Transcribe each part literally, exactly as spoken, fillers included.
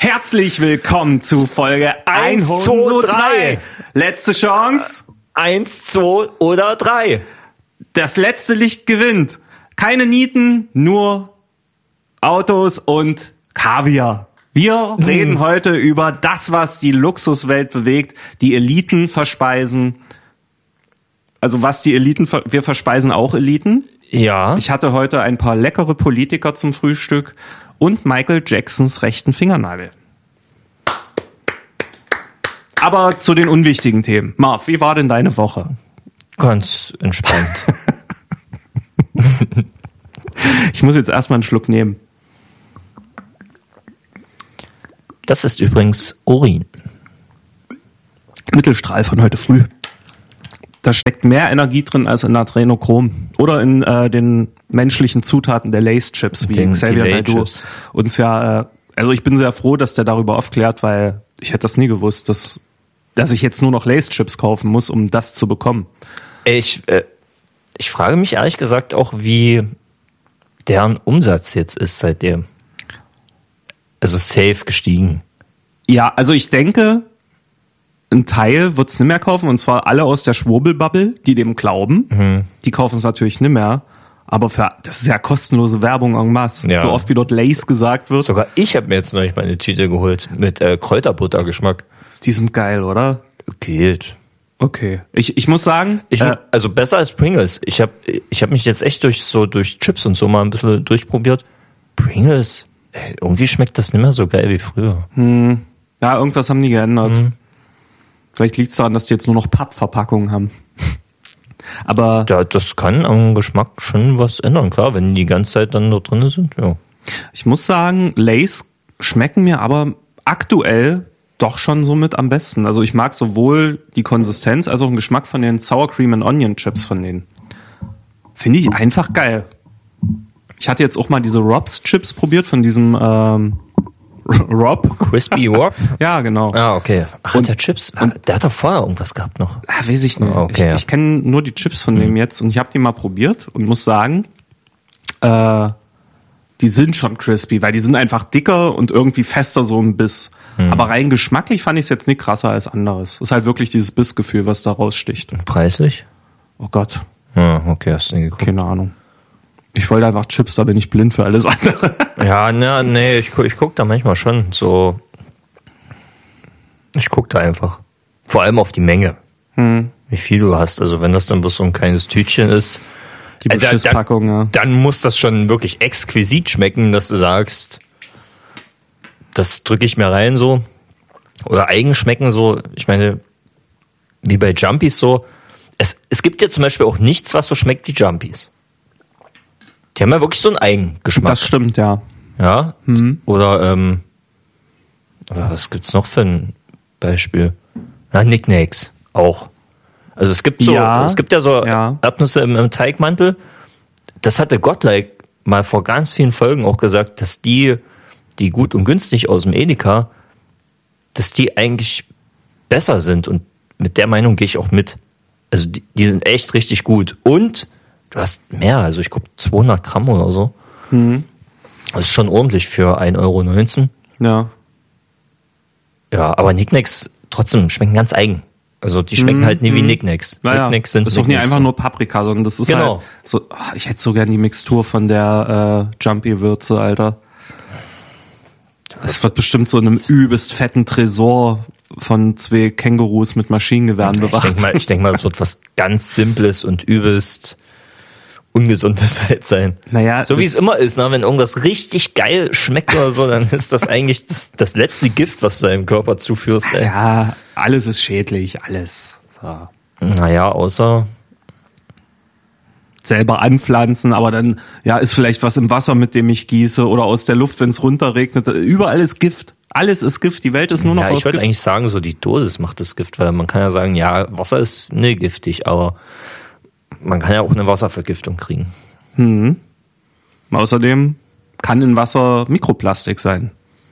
Herzlich willkommen zu Folge hundertdrei. Letzte Chance. Eins, zwei oder drei. Das letzte Licht gewinnt. Keine Nieten, nur Autos und Kaviar. Wir reden hm. heute über das, was die Luxuswelt bewegt, die Eliten verspeisen. Also was die Eliten, wir verspeisen auch Eliten. Ja. Ich hatte heute ein paar leckere Politiker zum Frühstück und Michael Jacksons rechten Fingernagel. Aber zu den unwichtigen Themen. Marv, wie war denn deine Woche? Ganz entspannt. Ich muss jetzt erstmal einen Schluck nehmen. Das ist übrigens Urin. Mittelstrahl von heute früh. Da steckt mehr Energie drin als in Adrenochrom. Oder in äh, den menschlichen Zutaten der Lay's-Chips, wie den Xavier Naidoo uns ja... Äh, also ich bin sehr froh, dass der darüber aufklärt, weil ich hätte das nie gewusst, dass, dass ich jetzt nur noch Lay's-Chips kaufen muss, um das zu bekommen. Ich, äh, ich frage mich ehrlich gesagt auch, wie deren Umsatz jetzt ist seitdem. Also safe gestiegen. Ja, also ich denke, ein Teil wird es nicht mehr kaufen, und zwar alle aus der Schwurbelbubble, die dem glauben. Mhm. Die kaufen es natürlich nicht mehr. Aber für, das ist ja kostenlose Werbung en masse. Ja. So oft wie dort Lay's gesagt wird. Sogar ich habe mir jetzt neulich meine Tüte geholt mit äh, Kräuterbuttergeschmack. Die sind geil, oder? Geht. Okay. Ich, ich muss sagen... Ich, äh, also besser als Pringles. Ich habe ich hab mich jetzt echt durch so durch Chips und so mal ein bisschen durchprobiert. Pringles, ey, irgendwie schmeckt das nicht mehr so geil wie früher. Hm. Ja, irgendwas haben die geändert. Hm. Vielleicht liegt es daran, dass die jetzt nur noch Pappverpackungen haben. Aber ja, das kann am Geschmack schon was ändern, klar, wenn die die ganze Zeit dann da drin sind, ja. Ich muss sagen, Lay's schmecken mir aber aktuell doch schon so mit am besten. Also ich mag sowohl die Konsistenz als auch den Geschmack von den Sour Cream and Onion Chips von denen. Finde ich einfach geil. Ich hatte jetzt auch mal diese Rob's Chips probiert von diesem ähm, Rob. Crispy Rob? Ja, genau. Ah, okay. Ach, und der Chips? Und der hat doch vorher irgendwas gehabt noch. Ah, weiß ich nicht. Okay, ich ja. ich kenne nur die Chips von mhm. dem jetzt und ich habe die mal probiert und muss sagen, äh, die sind schon crispy, weil die sind einfach dicker und irgendwie fester so ein Biss. Mhm. Aber rein geschmacklich fand ich es jetzt nicht krasser als anderes. Ist halt wirklich dieses Bissgefühl, was da raussticht. Und preislich? Oh Gott. Ja, okay, hast du nicht geguckt. Keine Ahnung. Ich wollte einfach Chips, da bin ich blind für alles andere. Ja, ne, nee, ich, ich gucke da manchmal schon so. Ich gucke da einfach. Vor allem auf die Menge. Hm. Wie viel du hast. Also wenn das dann bloß so ein kleines Tütchen ist. Die Beschisspackung, äh, dann, ja. Dann muss das schon wirklich exquisit schmecken, dass du sagst, das drücke ich mir rein so. Oder eigen schmecken so. Ich meine, wie bei Jumpies so. Es, es gibt ja zum Beispiel auch nichts, was so schmeckt wie Jumpies. Die haben ja wirklich so einen Eigengeschmack. Das stimmt, ja. Ja? Mhm. Oder, ähm, was gibt's noch für ein Beispiel? Na, Knickknacks auch. Also es gibt so, ja, es gibt ja so ja. Erdnüsse im, im Teigmantel. Das hatte Gottlieb mal vor ganz vielen Folgen auch gesagt, dass die, die gut und günstig aus dem Edeka, dass die eigentlich besser sind. Und mit der Meinung gehe ich auch mit. Also die, die sind echt richtig gut. Und du hast mehr, also ich glaube zweihundert Gramm oder so. Mhm. Das ist schon ordentlich für ein Euro neunzehn. Ja. Ja, aber Knickknacks trotzdem schmecken ganz eigen. Also die schmecken mhm. halt nie wie Knickknacks. Naja, Knickknacks sind das ist doch nicht einfach nur Paprika, sondern das ist genau. halt so, oh, ich hätte so gern die Mixtur von der äh, Jumpy-Würze, Alter. Das wird bestimmt so in einem übelst fetten Tresor von zwei Kängurus mit Maschinengewehren bewacht. Ich denke mal, ich denk mal, das wird was ganz Simples und übelst Ungesundes halt sein. Naja, so wie es immer ist, ne? Wenn irgendwas richtig geil schmeckt oder so, dann ist das eigentlich das, das letzte Gift, was du deinem Körper zuführst. Ey. Ja, alles ist schädlich, alles. So. Naja, außer selber anpflanzen, aber dann ja ist vielleicht was im Wasser, mit dem ich gieße, oder aus der Luft, wenn es runterregnet. Überall ist Gift. Alles ist Gift. Die Welt ist nur noch ja, aus Gift. Ich würde eigentlich sagen, so die Dosis macht das Gift, weil man kann ja sagen, ja, Wasser ist nicht giftig, aber man kann ja auch eine Wasservergiftung kriegen. Hm. Außerdem kann in Wasser Mikroplastik sein.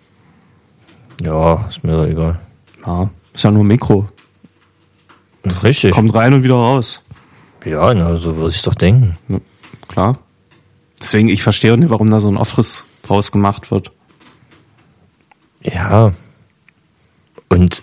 Ja, ist mir doch egal. Ja, ist ja nur Mikro. Das ist richtig. Kommt rein und wieder raus. Ja, na, so würde ich doch denken. Ja, klar. Deswegen, ich verstehe nicht, warum da so ein Aufriss draus gemacht wird. Ja. Und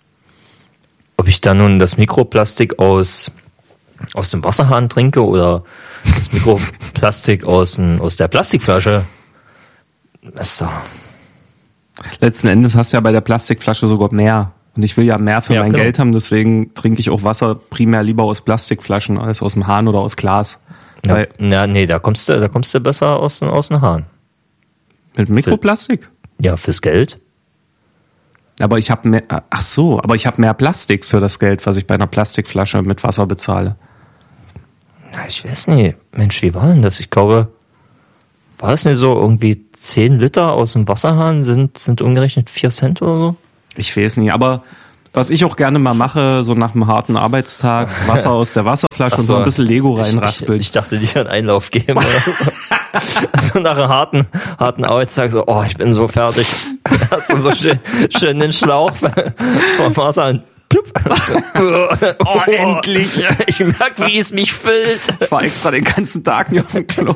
ob ich dann nun das Mikroplastik aus, aus dem Wasserhahn trinke oder das Mikroplastik aus, ein, aus der Plastikflasche, das ist doch... Letzten Endes hast du ja bei der Plastikflasche sogar mehr. Und ich will ja mehr für Ja, mein genau. Geld haben, deswegen trinke ich auch Wasser primär lieber aus Plastikflaschen als aus dem Hahn oder aus Glas. Ja, Weil na, nee, da kommst du, da kommst du besser aus, den- aus dem Hahn. mit Mikroplastik? Ja, fürs Geld. Aber ich habe mehr, ach so, aber ich habe mehr Plastik für das Geld, was ich bei einer Plastikflasche mit Wasser bezahle. Na, ich weiß nicht. Mensch, wie war denn das? Ich glaube, war es nicht so, irgendwie zehn Liter aus dem Wasserhahn sind, sind umgerechnet vier Cent oder so? Ich weiß nicht, aber was ich auch gerne mal mache, so nach einem harten Arbeitstag, Wasser aus der Wasserflasche Ach und so so. ein bisschen Lego Ich, ich, reinraspeln. ich dachte, die einen Einlauf geben. Oder so. Also nach einem harten, harten Arbeitstag so, oh, ich bin so fertig. Erstmal so schön, schön den Schlauch vom Wasser und plupp. Oh, endlich. Ich merke, wie es mich füllt. Ich war extra den ganzen Tag nicht auf dem Klo.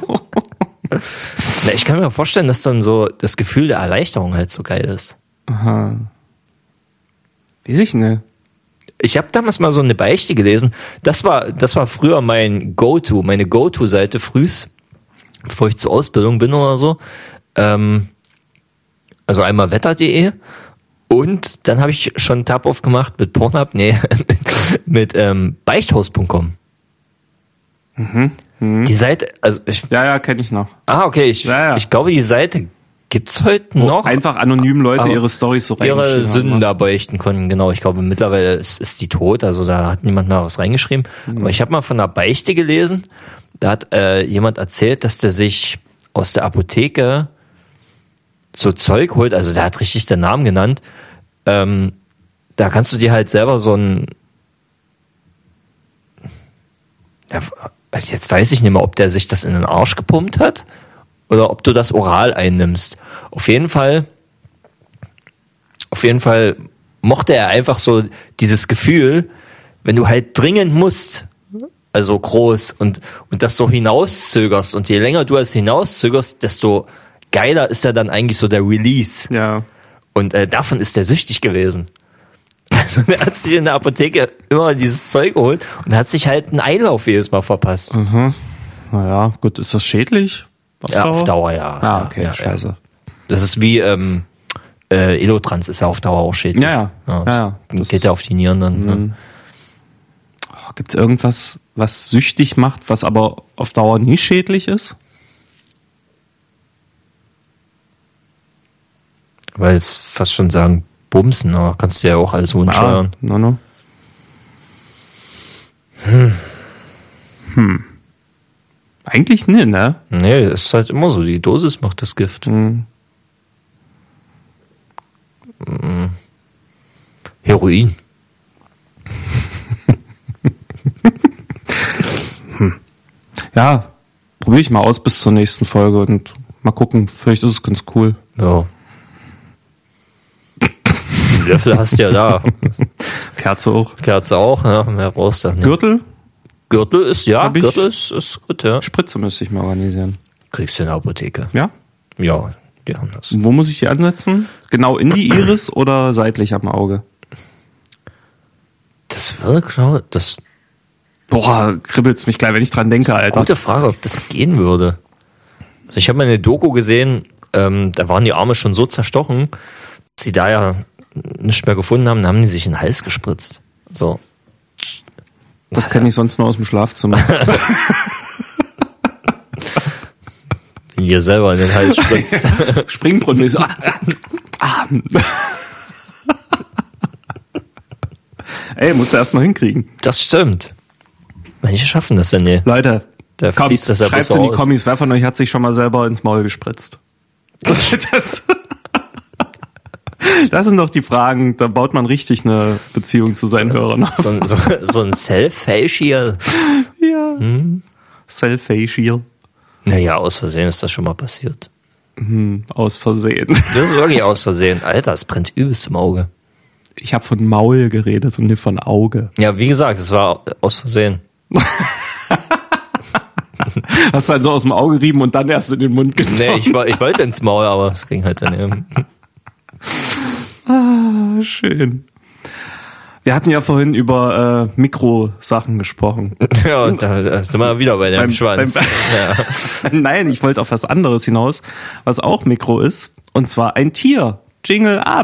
Na, ich kann mir vorstellen, dass dann so das Gefühl der Erleichterung halt so geil ist. Aha. Weiß ich nicht. Ich habe damals mal so eine Beichte gelesen. Das war, das war früher mein Go-To, meine Go-To-Seite frühs, bevor ich zur Ausbildung bin oder so. Ähm, also einmal wetter punkt de und dann habe ich schon einen Tab aufgemacht mit Pornhub, nee, mit, mit ähm, beichthaus punkt com. Mhm. Mhm. Die Seite, also ich, Ja, ja, kenne ich noch. ah, okay, ich, Ja, ja. ich glaube, die Seite gibt's heute Wo noch. einfach anonym Leute Aber ihre Storys so ihre reingeschrieben Sünden haben. da beichten konnten. Genau, ich glaube, mittlerweile ist, ist die tot, also da hat niemand mehr was reingeschrieben. Mhm. Aber ich habe mal von einer Beichte gelesen, da hat äh, jemand erzählt, dass der sich aus der Apotheke so Zeug holt, also der hat richtig den Namen genannt, ähm, da kannst du dir halt selber so ein, ja, jetzt weiß ich nicht mehr, ob der sich das in den Arsch gepumpt hat oder ob du das oral einnimmst. Auf jeden Fall, auf jeden Fall mochte er einfach so dieses Gefühl, wenn du halt dringend musst, also groß und, und das so hinauszögerst und je länger du es hinauszögerst, desto geiler ist ja dann eigentlich so der Release. Ja. Und äh, davon ist der süchtig gewesen. Also der hat sich in der Apotheke immer dieses Zeug geholt und hat sich halt einen Einlauf jedes Mal verpasst. Mhm. Naja, gut, ist das schädlich? Auf Ja, Dauer? auf Dauer, ja. Ah, okay, ja, scheiße. Ja. Das ist wie ähm, äh, Elotrans ist ja auf Dauer auch schädlich. Ja, ja. ja, ja, ja. das Das- geht ja auf die Nieren dann. Ne? Mhm. Oh, gibt's irgendwas, was süchtig macht, was aber auf Dauer nie schädlich ist? Weil es fast schon sagen, Bumsen, aber kannst du ja auch alles unsteuern. Ah, no, no. Hm. Hm. Eigentlich nicht, ne? Nee, es ist halt immer so, die Dosis macht das Gift. Hm. Heroin. Ja, probiere ich mal aus bis zur nächsten Folge und mal gucken, vielleicht ist es ganz cool. Ja. Die Löffel hast du ja da. Kerze auch. Kerze auch, ja, mehr brauchst du nicht. Gürtel? Gürtel ist, ja, Hab ich- Gürtel ist, ist gut, ja. Spritze müsste ich mal organisieren. Kriegst du in der Apotheke. Ja? Ja, die haben das. Wo muss ich die ansetzen? Genau in die Iris oder seitlich am Auge? Das wird, glaube das Boah, kribbelt's mich gleich, wenn ich dran denke, Alter. gute Frage, ob das gehen würde. Also ich habe mal eine Doku gesehen, ähm, da waren die Arme schon so zerstochen, dass sie da ja nichts mehr gefunden haben, dann haben die sich in den Hals gespritzt. So. Das kenne ich sonst nur aus dem Schlafzimmer. Wenn ihr selber in den Hals spritzt. Springbrunnen. So, ah, ah, ah. Ey, musst du erstmal hinkriegen. Das stimmt. Manche schaffen das ja nicht. Leute, Da komm, fließt das ja schreibt's bloß in die raus. Kommis. Wer von euch hat sich schon mal selber ins Maul gespritzt? Das, das, das sind doch die Fragen, da baut man richtig eine Beziehung zu seinen Hörern auf. So, ein- so, so ein Self-Facial. Ja. Hm? Self-Facial. Naja, aus Versehen ist das schon mal passiert. Hm, aus Versehen. Das ist wirklich aus Versehen. Alter, es brennt übelst im Auge. Ich habe von Maul geredet und nicht von Auge. Ja, wie gesagt, es war aus Versehen. Hast du also aus dem Auge gerieben und dann erst in den Mund genommen? Nee, ich, war, ich wollte ins Maul, aber es ging halt daneben. Ah, schön. Wir hatten ja vorhin über äh, Mikrosachen gesprochen. Ja, und da, da sind wir wieder bei dem Beim- Schwanz. beim- Nein, ich wollte auf was anderes hinaus, was auch Mikro ist. Und zwar ein Tier. Jingle ab.